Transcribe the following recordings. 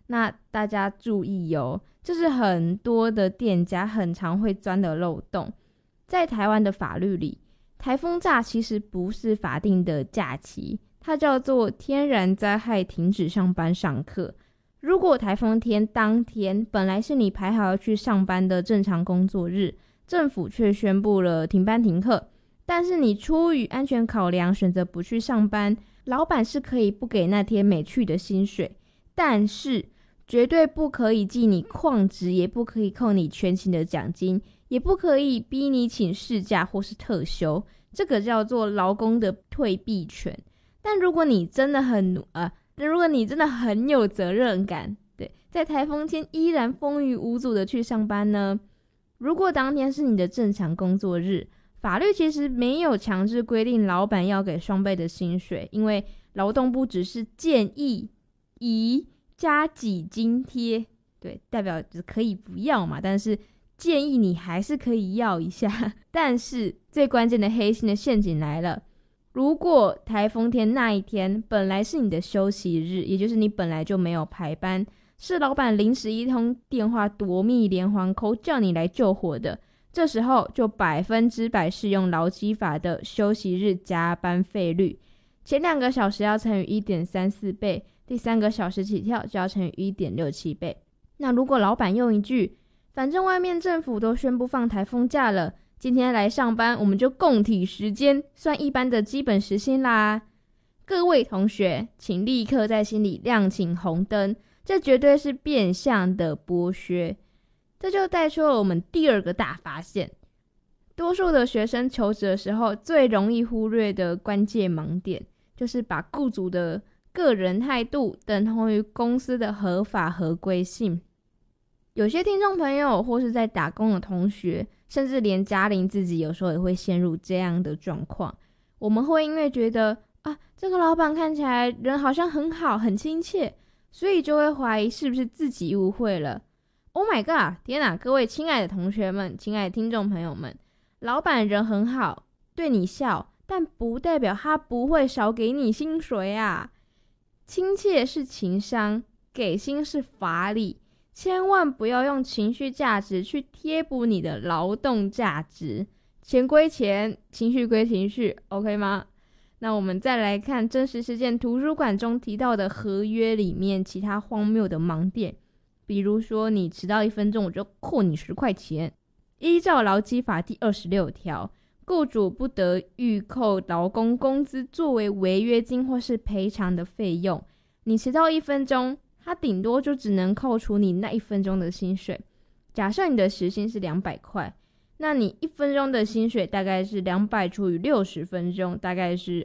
那大家注意哦，这是很多的店家很常会钻的漏洞。在台湾的法律里，台风假其实不是法定的假期，它叫做天然灾害停止上班上课。如果台风天当天本来是你排好要去上班的正常工作日，政府却宣布了停班停课，但是你出于安全考量选择不去上班，老板是可以不给那天没去的薪水，但是绝对不可以记你旷职，也不可以扣你全勤的奖金，也不可以逼你请事假或是特休，这个叫做劳工的退避权。但如果你真的很有责任感，对，在台风天依然风雨无阻的去上班呢？如果当天是你的正常工作日，法律其实没有强制规定老板要给双倍的薪水，因为劳动部只是建议宜加给津贴，对，代表可以不要嘛，但是建议你还是可以要一下。但是最关键的黑心的陷阱来了，如果台风天那一天本来是你的休息日，也就是你本来就没有排班，是老板临时一通电话夺命连环扣叫你来救火的，这时候就100%适用劳基法的休息日加班费率，前2个小时要乘以 1.34 倍，第3个小时起跳就要乘以 1.67 倍。那如果老板用一句反正外面政府都宣布放台风假了，今天来上班我们就共体时间，算一般的基本时薪啦。各位同学，请立刻在心里亮起红灯，这绝对是变相的剥削。这就带出了我们第2个大发现，多数的学生求职的时候最容易忽略的关键盲点，就是把雇主的个人态度等同于公司的合法合规性。有些听众朋友或是在打工的同学，甚至连嘉玲自己有时候也会陷入这样的状况。我们会因为觉得这个老板看起来人好像很好很亲切，所以就会怀疑是不是自己误会了。 Oh my god， 天哪，各位亲爱的同学们，亲爱的听众朋友们，老板人很好，对你笑，但不代表他不会少给你薪水啊。亲切是情商，给薪是法理，千万不要用情绪价值去贴补你的劳动价值。钱归钱，情绪归情绪 ，OK 吗？那我们再来看真实事件图书馆中提到的合约里面其他荒谬的盲点，比如说你迟到1分钟我就扣你10块钱。依照劳基法第26条，雇主不得预扣劳工工资作为违约金或是赔偿的费用。你迟到1分钟，他顶多就只能扣除你那1分钟的薪水。假设你的时薪是200块，那你1分钟的薪水大概是200除以60分钟，大概是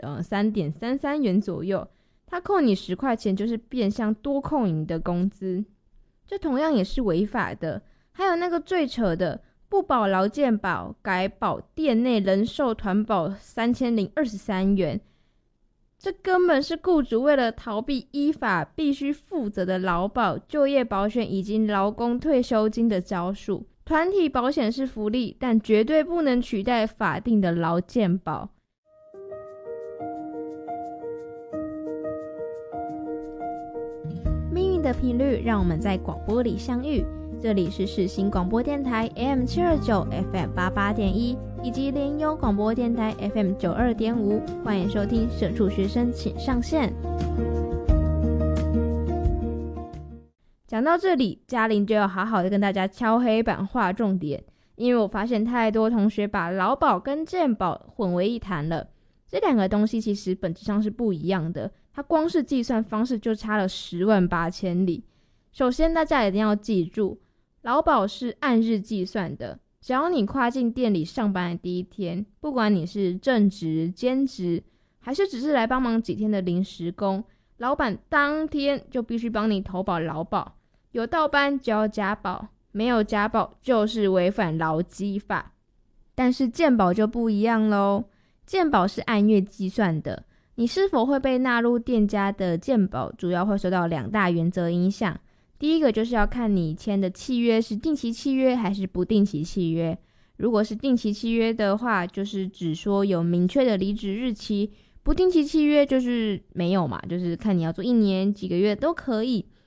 3.33元左右。他扣你10块钱，就是变相多扣你的工资，这同样也是违法的。还有那个最扯的，不保劳健保，改保店内人寿团保3023元，这根本是雇主为了逃避依法必须负责的劳保、就业保险以及劳工退休金的招数。团体保险是福利，但绝对不能取代法定的劳健保。命运的频率让我们在广播里相遇，这里是世新广播电台 AM729 FM88.1 以及联优广播电台 FM92.5， 欢迎收听社畜学生请上线。讲到这里，嘉玲就要好好的跟大家敲黑板画重点，因为我发现太多同学把劳保跟健保混为一谈了。这2个东西其实本质上是不一样的，它光是计算方式就差了108000里。首先大家一定要记住，劳保是按日计算的，只要你跨进店里上班的第一天，不管你是正职、兼职，还是只是来帮忙几天的临时工，老板当天就必须帮你投保劳保。有到班就要加保，没有加保就是违反劳基法。但是健保就不一样咯，健保是按月计算的，你是否会被纳入店家的健保主要会受到2大原则影响。第一个就是要看你签的契约是定期契约还是不定期契约。如果是定期契约的话，就是指说有明确的离职日期，不定期契约就是没有嘛，就是看你要做1年几个月都可以。